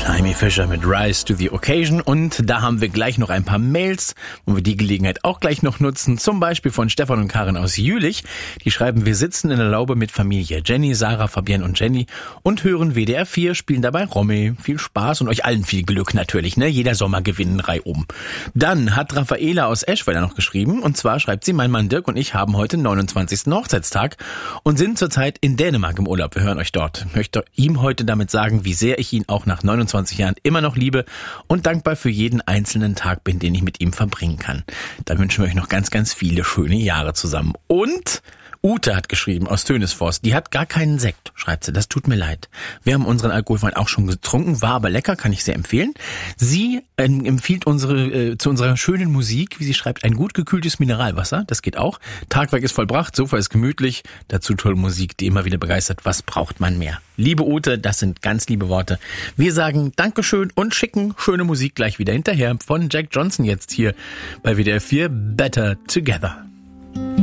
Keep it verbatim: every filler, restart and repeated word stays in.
Amy Fisher mit Rise to the Occasion, und da haben wir gleich noch ein paar Mails, wo wir die Gelegenheit auch gleich noch nutzen, zum Beispiel von Stefan und Karin aus Jülich. Die schreiben: Wir sitzen in der Laube mit Familie Jenny, Sarah, Fabienne und Jenny und hören W D R vier, spielen dabei Romy. Viel Spaß und euch allen viel Glück natürlich, ne? Jeder Sommer gewinnen reihum. Dann hat Raffaela aus Eschweiler noch geschrieben, und zwar schreibt sie: Mein Mann Dirk und ich haben heute neunundzwanzigsten Hochzeitstag und sind zurzeit in Dänemark im Urlaub. Wir hören euch dort. Ich möchte ihm heute damit sagen, wie sehr ich ihn auch nach neunundzwanzig Jahren immer noch liebe und dankbar für jeden einzelnen Tag bin, den ich mit ihm verbringen kann. Da wünschen wir euch noch ganz, ganz viele schöne Jahre zusammen. Und Ute hat geschrieben aus Tönesforst, die hat gar keinen Sekt, schreibt sie, das tut mir leid. Wir haben unseren Alkoholwein auch schon getrunken, war aber lecker, kann ich sehr empfehlen. Sie äh, empfiehlt unsere äh, zu unserer schönen Musik, wie sie schreibt, ein gut gekühltes Mineralwasser, das geht auch. Tagwerk ist vollbracht, Sofa ist gemütlich, dazu tolle Musik, die immer wieder begeistert. Was braucht man mehr? Liebe Ute, das sind ganz liebe Worte. Wir sagen Dankeschön und schicken schöne Musik gleich wieder hinterher von Jack Johnson jetzt hier bei W D R vier, Better Together.